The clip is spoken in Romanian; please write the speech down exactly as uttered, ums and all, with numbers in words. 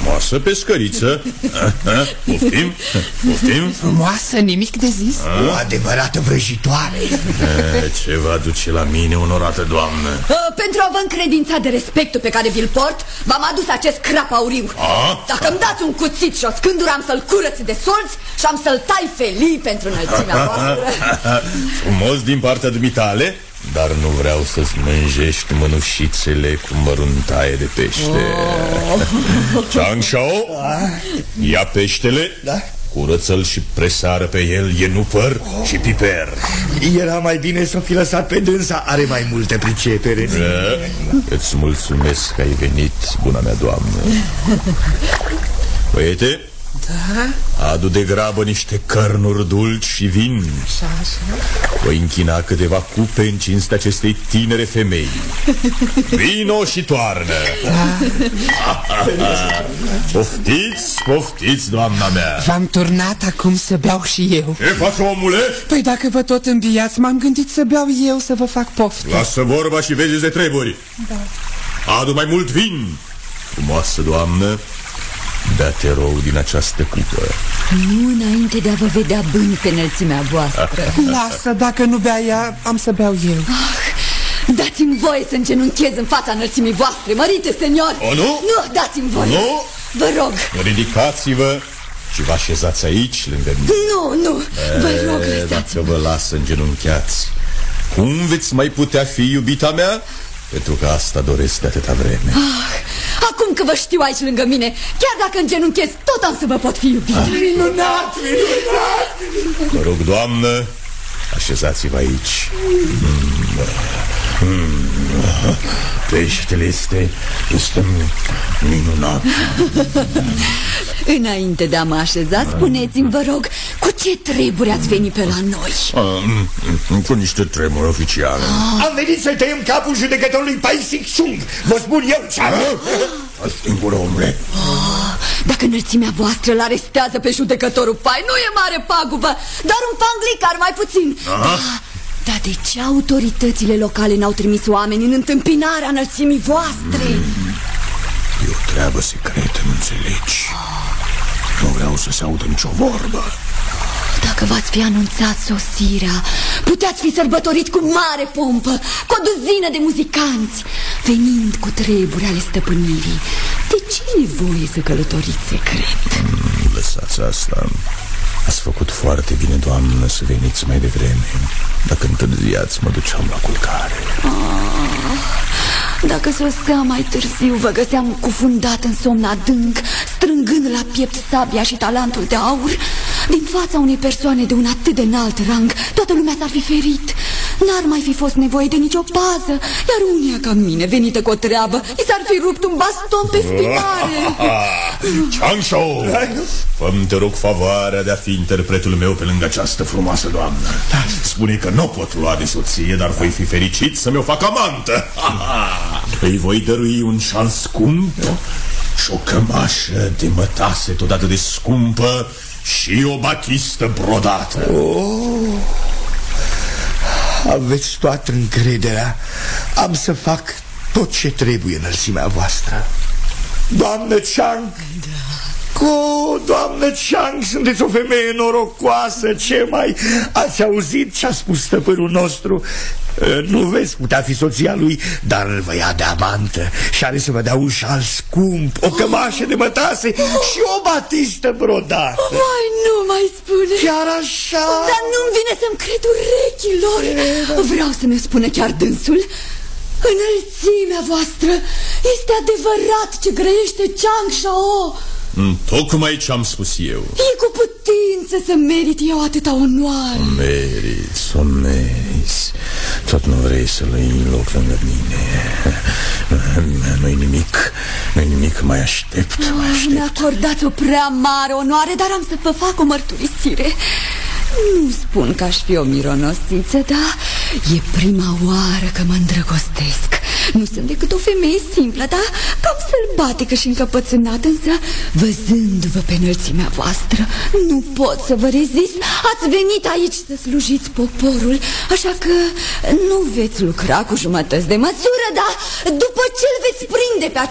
Frumoasă pescăriță. Poftim? Poftim? Frumoasă, nimic de zis. A? O adevărată vrăjitoare. Ce va duce la mine, onorată doamnă? uh, Pentru a vă încredința de respectul pe care vi-l port, v-am adus acest crap auriu. A? Dacă îmi dați un cuțit și o scândură, am să-l curăț de solți și am să-l tai felii pentru înălțimea voastră. Frumos din partea dumitale, dar nu vreau să-ți mânjești mănușițele cu măruntaie de pește. oh. Chang Shao, ia peștele, da? Curăță-l și presară pe el ienupăr oh. și piper. Era mai bine să o fi lăsat pe dânsa, are mai multă pricepere. da. Îți mulțumesc că ai venit, buna mea doamnă. Băiete, da? Adu de grabă niște cărnuri dulci și vin. Așa, așa. Voi închina câteva cupe în cinstea acestei tinere femei. Vino și toarnă. Da. Poftiți, poftiți, doamna mea. V-am turnat acum să beau și eu. Ce faci, omule? Păi dacă vă tot înviați, m-am gândit să beau eu, să vă fac poftă. Lasă vorba și vezi de treburi. Da. Adu mai mult vin. Frumoasă doamnă, da-te rog din această cupă. Nu înainte de a vă vedea bâni pe înălțimea voastră. Lasă, dacă nu bea ea, am să beau eu. ah, Dați-mi voie să îngenunchez în fața înălțimii voastre, mărite senior. O, nu? Nu, dați-mi voie. Nu? Vă rog. Ridicați-vă și vă așezați aici lângă mine. Nu, nu, vă rog, lăsați-mă. Dacă vă las îngenunchiați, cum veți mai putea fi iubita mea? Pentru că asta doresc de atâta vreme. ah, Acum că vă știu aici lângă mine, chiar dacă îngenunchez, tot am să vă pot fi iubit. ah. Minunat, minunat. Vă rog, doamnă, așezați-vă aici. mm. Mm. Peștele este, este minunat. Înainte de a mă așeza, spuneți-mi, vă rog, cu ce treburi ați venit pe la noi? Ah, cu niște treburi oficiale. ah. Am venit să tăiem capul judecătorului Pai Sik-chung. Vă spun eu ce am. Singur, omule. oh, Dacă înălțimea voastră îl arestează pe judecătorul Pai, nu e mare pagubă, doar un panglicar mai puțin. da, Dar de ce autoritățile locale n-au trimis oameni în întâmpinarea înălțimii voastre? mm. E o treabă secretă, nu înțelegi? Nu vreau să se audă nicio vorbă. Dacă v-ați fi anunțat sosirea, puteați fi sărbătorit cu mare pompă, cu o duzină de muzicanți, venind cu treburi ale stăpânirii. De ce e nevoie să călătoriți secret? mm, Lăsați asta. Ați făcut foarte bine, doamnă, să veniți mai devreme. Dacă întârziați, mă duceam la culcare. ah, Dacă soseam mai târziu, vă găseam cufundat în somn adânc, strângând la piept sabia și talentul de aur. Din fața unei persoane de un atât de înalt rang, toată lumea s-ar fi ferit. N-ar mai fi fost nevoie de nicio pază, iar unia ca mine, venită cu o treabă, i s-ar fi rupt un baston pe spinare. Chang Shao, fă-mi, te rog, favoarea de a fi interpretul meu pe lângă această frumoasă doamnă. Spune că nu pot lua de soție, dar voi fi fericit să mi-o fac amantă. Îi voi dărui un șal scump și o cămașă de mătase tot atât de scumpă și o batistă brodată. oh. Aveți toată încrederea. Am să fac tot ce trebuie înălțimea voastră. Doamnă Chang, da. Oh, doamnă Chang, sunteți o femeie norocoasă. Ce mai? Ați auzit ce a spus stăpânul nostru? Nu veți putea fi soția lui, dar vă ia de amantă și are să vă dea un șal scump, o cămașă de mătase și o batistă brodată. Mai nu mai spune. Chiar așa? Dar nu-mi vine să-mi cred urechilor. Vreau să-mi spună chiar dânsul. Înălțimea voastră, este adevărat ce grăiește Chang Shao. Tocmai ce-am spus eu. E cu putință să merit eu atâta onoare. O meriți, o meriți. Tot nu vrei să-l iei loc lângă mine. Nu-i nimic, nu-i nimic, mai aștept, mai aștept. Mi-a acordat o prea mare onoare, dar am să vă fac o mărturisire. Nu spun că aș fi o mironosiță, dar e prima oară că mă îndrăgostesc. Nu sunt decât o femeie simplă, dar cam sălbatică și încăpățânată, însă văzându-vă pe înălțimea voastră, nu pot să vă rezist. Ați venit aici să slujiți poporul, așa că nu veți lucra cu jumătăți de măsură, dar după ce îl veți prinde pe